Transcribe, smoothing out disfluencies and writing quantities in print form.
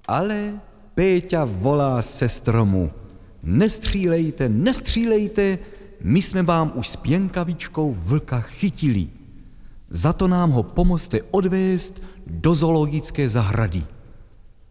Ale Péťa volá se stromu. Nestřílejte, nestřílejte, my jsme vám už s Pěnkavičkou vlka chytili. Za to nám ho pomozte odvést do zoologické zahrady.